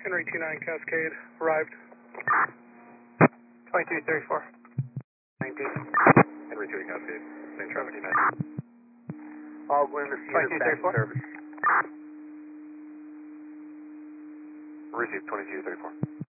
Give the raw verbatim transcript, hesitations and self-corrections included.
Henry two nine Cascade, arrived. twenty-two thirty-four. nineteen. Henry two eight Cascade, same traffic tonight. All Glennis units back in service. Received twenty-two thirty-four.